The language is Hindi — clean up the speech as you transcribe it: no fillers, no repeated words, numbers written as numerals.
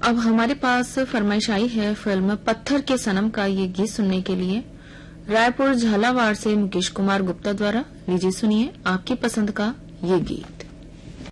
अब हमारे पास फरमाइश आई है फिल्म पत्थर के सनम का ये गीत सुनने के लिए। रायपुर झालावाड़ से मुकेश कुमार गुप्ता द्वारा। लीजिए सुनिए आपकी पसंद का ये गीत।